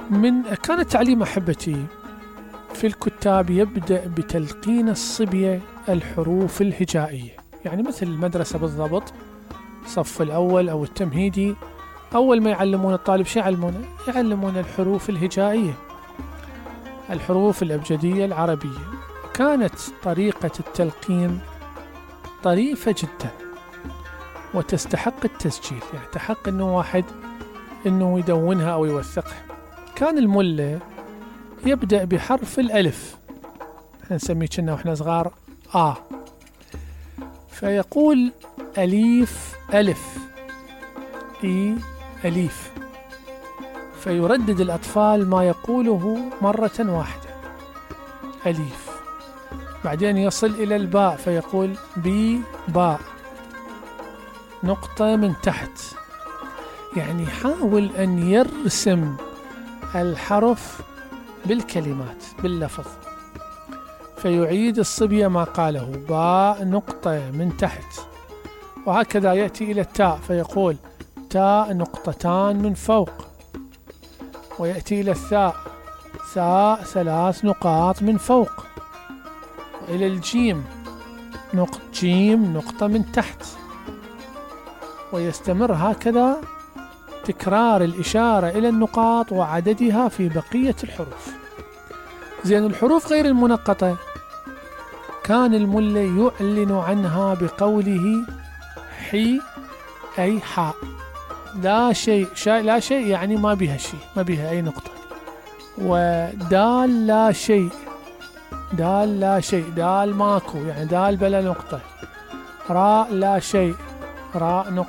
كان التعليم أحبتي في الكتاب يبدأ بتلقين الصبية الحروف الهجائية، يعني مثل المدرسة بالضبط، صف الأول أو التمهيدي، أول ما يعلمون الطالب شو يعلمون الحروف الهجائية، الحروف الأبجدية العربية. كانت طريقة التلقين طريفة جدا وتستحق التسجيل، يعني تحق أنه واحد أنه يدونها أو يوثقها. كان الملة يبدأ بحرف الألف، احنا نسميه كنا وإحنا صغار فيقول أليف ألف إي أليف، فيردد الأطفال ما يقوله مرة واحدة أليف. بعدين يصل إلى الباء فيقول بي باء نقطة من تحت، يعني يحاول أن يرسم الحرف بالكلمات باللفظ. فيعيد الصبية ما قاله باء نقطة من تحت، وهكذا يأتي إلى التاء فيقول تاء نقطتان من فوق، ويأتي إلى الثاء ثاء 3 نقاط من فوق، وإلى الجيم جيم نقطة من تحت، ويستمر هكذا تكرار الإشارة إلى النقاط وعددها في بقية الحروف. زين، الحروف غير المنقطة كان الملة يعلن عنها بقوله حي أي حاء، لا شيء لا شيء يعني ما بها شيء، ما بها أي نقطة. ودال لا شيء، دال لا شيء، دال ماكو يعني دال بلا نقطة. راء لا شيء، راء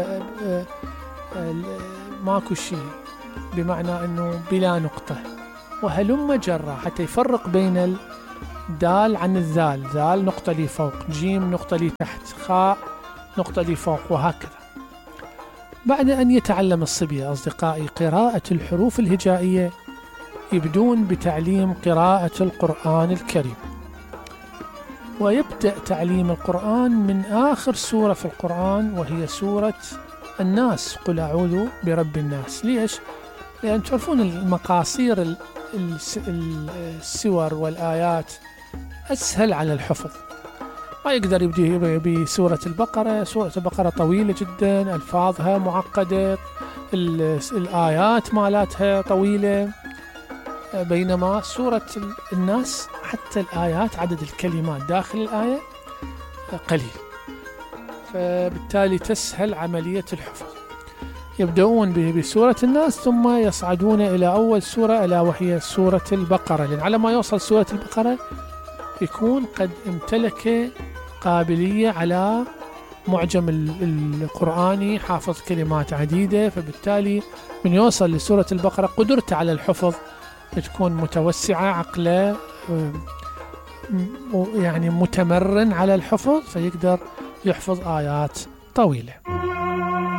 ماكو شيء بمعنى أنه بلا نقطة. وهلم جرى حتى يفرق بين الدال عن الذال، ذال نقطة لي فوق، جيم نقطة لي تحت، خاء نقطة لي فوق، وهكذا. بعد أن يتعلم الصبية أصدقائي قراءة الحروف الهجائية، يبدون بتعليم قراءة القرآن الكريم، ويبدأ تعليم القرآن من آخر سورة في القرآن وهي سورة الناس، قل أعوذ برب الناس. ليش؟ لأن تعرفون المقاصير السور والآيات أسهل على الحفظ، ما يقدر يبدي بسورة البقرة. سورة البقرة طويلة جدا، ألفاظها معقدة، الآيات مالاتها طويلة، بينما سورة الناس حتى الآيات عدد الكلمات داخل الآية قليل، فبالتالي تسهل عملية الحفظ. يبدأون بسورة الناس ثم يصعدون إلى أول سورة ألا وهي سورة البقرة، لأن على ما يوصل سورة البقرة يكون قد امتلك قابلية على معجم القرآني، حافظ كلمات عديدة، فبالتالي من يوصل لسورة البقرة قدرته على الحفظ تكون متوسعة، عقله يعني متمرن على الحفظ، فيقدر يحفظ آيات طويلة.